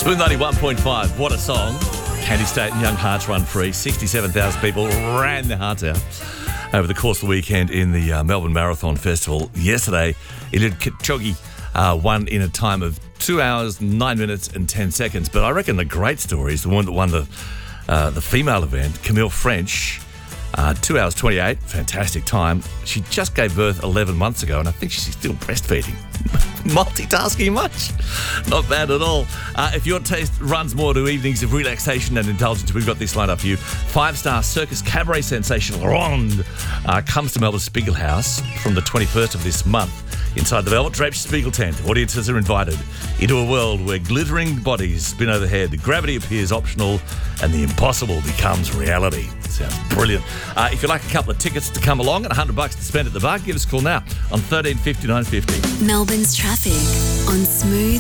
Smooth 91.5, what a song. Candy State and Young Hearts Run Free. 67,000 people ran their hearts out over the course of the weekend in the Melbourne Marathon Festival. Yesterday, Eliud Kipchoge won in a time of 2 hours, 9 minutes and 10 seconds. But I reckon the great story is the one that won the female event, Camille French. 2 hours 28, fantastic time. She just gave birth 11 months ago, and I think she's still breastfeeding. Multitasking much? Not bad at all. If your taste runs more to evenings of relaxation and indulgence, we've got this lined up for you. 5-star circus cabaret sensation Ronde comes to Melbourne Spiegel House from the 21st of this month. Inside the velvet draped Spiegel tent, audiences are invited into a world where glittering bodies spin overhead, gravity appears optional, and the impossible becomes reality. Sounds brilliant. If you'd like a couple of tickets to come along and $100 to spend at the bar, give us a call now on 1350 950. Melbourne's traffic on Smooth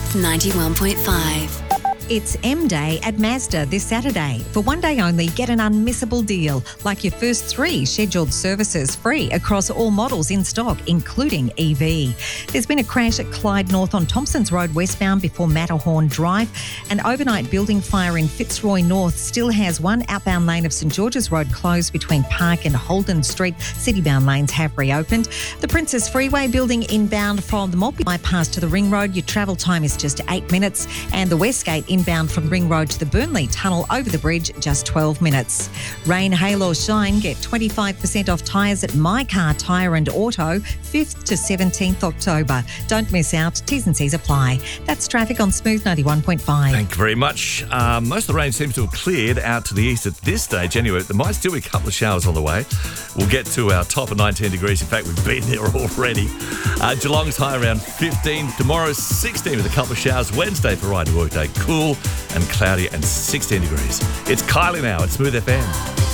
91.5. It's M-Day at Mazda this Saturday. For one day only, get an unmissable deal, like your first 3 scheduled services free across all models in stock, including EV. There's been a crash at Clyde North on Thompsons Road westbound before Matterhorn Drive. An overnight building fire in Fitzroy North still has one outbound lane of St George's Road closed between Park and Holden Street. Citybound lanes have reopened. The Princess Freeway building inbound from the Maltby bypass to the Ring Road. Your travel time is just 8 minutes. And the Westgate inbound from Ring Road to the Burnley Tunnel over the bridge, just 12 minutes. Rain, hail or shine, get 25% off tyres at My Car Tyre and Auto, 5th to 17th October. Don't miss out. T's and C's apply. That's traffic on Smooth 91.5. Thank you very much. Most of the rain seems to have cleared out to the east at this stage anyway. There might still be a couple of showers on the way. We'll get to our top of 19 degrees. In fact, we've been there already. Geelong's high around 15. Tomorrow's 16 with a couple of showers. Wednesday for ride to work day. Cool and cloudy and 16 degrees. It's Kylie now at Smooth FM.